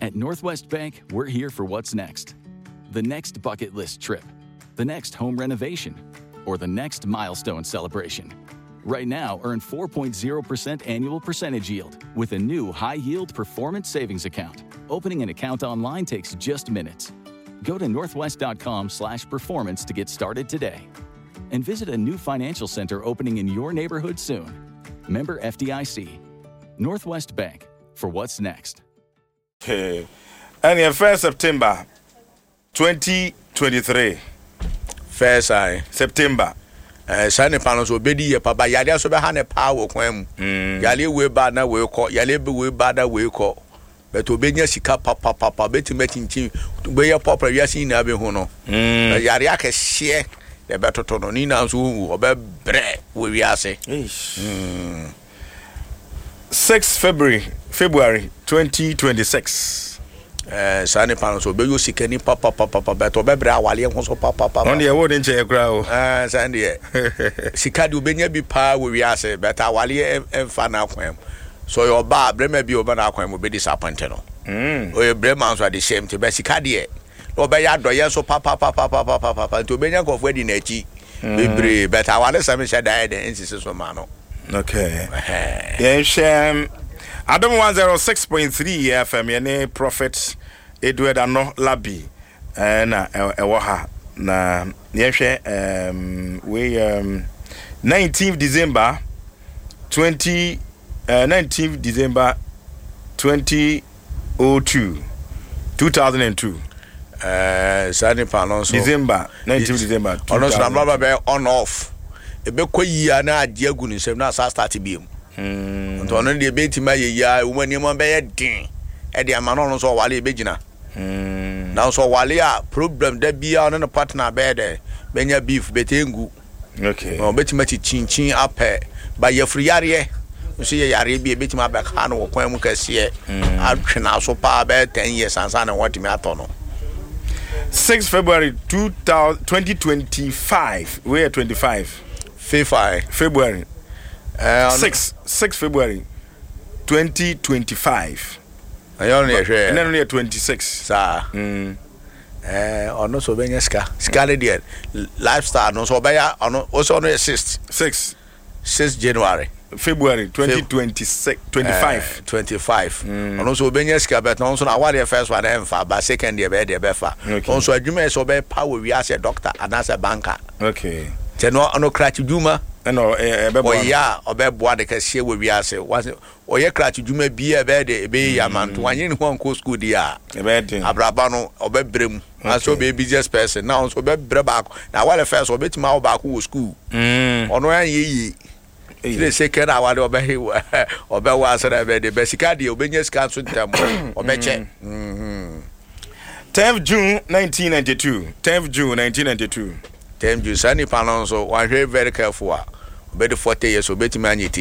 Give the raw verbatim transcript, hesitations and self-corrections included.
At Northwest Bank, we're here for what's next. The next bucket list trip, the next home renovation, or the next milestone celebration. Right now, earn four point zero percent annual percentage yield with a new high-yield performance savings account. Opening an account online takes just minutes. Go to northwest.com slash performance to get started today. And visit a new financial center opening in your neighborhood soon. Member F D I C. Northwest Bank, for what's next. Okay. And in first September twenty twenty-three. First I September. Eh sane panos obedi ye papa yade so be ha ne pa wo kwan mu. Yale we ba na we ko, yale be we ba da we ko. But obenya sika papa papa beti metinchi be ye papa wiase na be hu no. Yare akehye the better to no ni na so obe bre we wiase. Mm. sixth February February twenty twenty-six. Eh sane panos obeyo sika ni papa papa papa but obe bre awale ho so papa papa. On the award nche e kra o. Eh sane de. Sika de obenya bi pa we wiase but awale emfa na kwan. So your ba brema bi oba na kwan mo be disappointed no. Mm. O ye brema so the shame to be sika de. No be ya doye so papa papa papa papa to benya go for di na chi. Bebre but awale same sha die den insisi so ma no. Okay. Yeah, shame. Adam one oh six point three F M yene Prophet Edward Ano Labi na ewo ha na yehwe um we um nineteenth December twenty uh, nineteenth December twenty oh two two thousand two. Uh Sani Panon so December nineteenth December ono so na be on off e be koyi ana ade agu ni sem na sa start bi mu. Mm. Nto no de be tima ye ya wo mani mo be ye din e de ama no so wale be gina. Mm. Now so wale a problem da bia no partner be de benya beef betengu. Okay. O betima chi chinchin ape ba ye free yare so ye yare bi betima be ka no kwan mu kase atwena so pa be ten years ansa na what me ato no. sixth February twenty twenty-five. We are twenty-five. February. Uh, sixth February twenty twenty-five. I only share. And then only twenty-six. Sir. Mm. Eh, ono so benya ska. Ska de lifestyle no so beya ono also no sixth. sixth. sixth January. February twenty twenty-six twenty-five. Uh, twenty-five. Ono so benya ska but no so na what the first one em fa but second year be dey be fa. Also adwuma so be power we as a doctor and as a banker. Okay. Te no ono crack dwuma. No e be bo. Oya obeboa de kase we wi ase. Oye crack dwuma bi e be de be yamanto. Wanye ni ho nko school dia. E be den. Abraba no obebrem. Aso be business person. Now so be bre back. Na wale first obetima wo back wo school. Mm. Ono yan yeyi. The second hour obe obe wa ase be de be sika de obenya sika so ntam. Obeche. Mhm. tenth June nineteen ninety-two. tenth June nineteen ninety-two. tenth June Sani Panon so one very careful. Be the forty years obetima anyiti.